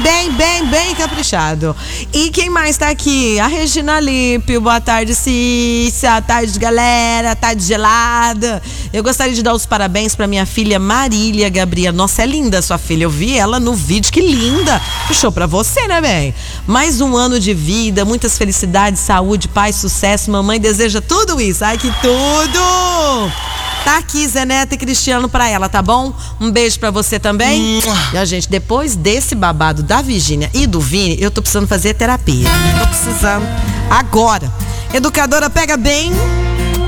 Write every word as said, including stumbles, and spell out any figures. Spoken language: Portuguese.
bem, bem, bem caprichado. E quem mais tá aqui? A Regina Lípio, boa tarde, Cícia, tarde, galera, tarde gelada. Eu gostaria de dar os parabéns pra minha filha Marília Gabriela. Nossa, é linda sua filha, eu vi ela no vídeo, que linda. Puxou pra você, né, bem? Mais um ano de vida, muitas felicidades, saúde, paz, sucesso. Mamãe deseja tudo isso. Ai, que tudo! Tá aqui, Zé Neto e Cristiano pra ela, tá bom? Um beijo pra você também. E a gente, depois desse babado da Virgínia e do Vini, eu tô precisando fazer terapia. Tô precisando agora. Educadora, pega bem.